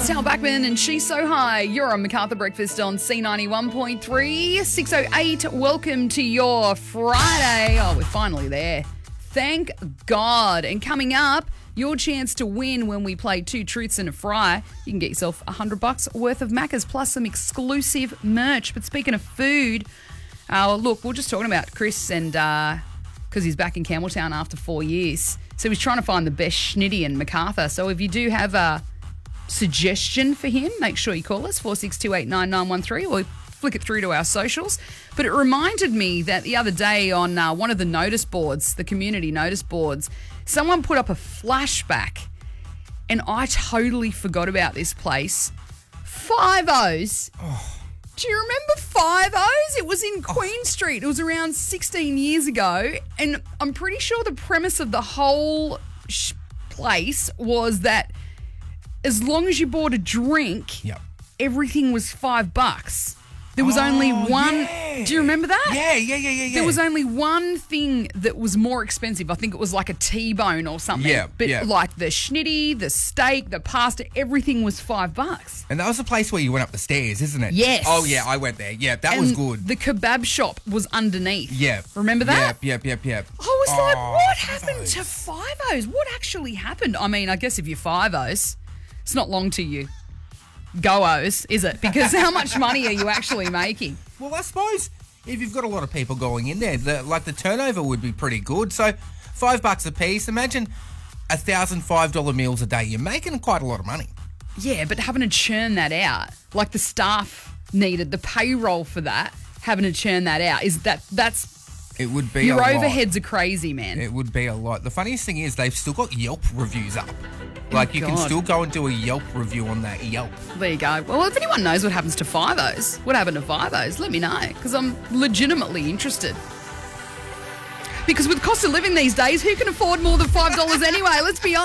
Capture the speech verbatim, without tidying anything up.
Sal Backman and She's So High. You're on MacArthur Breakfast on C ninety-one point three, six oh eight. Welcome to your Friday. Oh, we're finally there. Thank God. And coming up, your chance to win when we play Two Truths and a Fry. You can get yourself a hundred bucks worth of Maccas plus some exclusive merch. But speaking of food, uh, look, we're just talking about Chris and because uh, he's back in Campbelltown after four years. So he's trying to find the best schnitty in MacArthur. So if you do have a suggestion for him, make sure you call us four six two eight nine nine one three or flick it through to our socials. But it reminded me that the other day on uh, one of the notice boards, the community notice boards, someone put up a flashback and I totally forgot about this place. Five O's. Oh. Do you remember Five O's? It was in Queen oh. Street. It was around sixteen years ago, and I'm pretty sure the premise of the whole sh- place was that as long as you bought a drink, yep. everything was five bucks. There was oh, only one. Yeah. Do you remember that? Yeah, yeah, yeah, yeah, yeah. There was only one thing that was more expensive. I think it was like a T-bone or something. Yeah, but yeah. like the schnitty, the steak, the pasta, everything was five bucks. And that was the place where you went up the stairs, isn't it? Yes. Oh, yeah, I went there. Yeah, that and was good. The kebab shop was underneath. Yeah. Remember that? Yep, yep, yep, yep. I was oh, like, what happened Five-O's. to Five O's? What actually happened? I mean, I guess if you're Five O's, it's not long to you go-O's, is it? Because how much money are you actually making? Well, I suppose if you've got a lot of people going in there, the, like the turnover would be pretty good. So five bucks a piece. Imagine a thousand five dollar meals a day. You're making quite a lot of money. Yeah, but having to churn that out, like the staff needed the payroll for that, having to churn that out is that that's. It would be Your a overheads lot. are crazy, man. It would be a lot. The funniest thing is they've still got Yelp reviews up. Like, oh, you God. can still go and do a Yelp review on that Yelp. There you go. Well, if anyone knows what happens to Five O's, what happened to Five O's, let me know, because I'm legitimately interested. Because with cost of living these days, who can afford more than five dollars anyway? Let's be honest.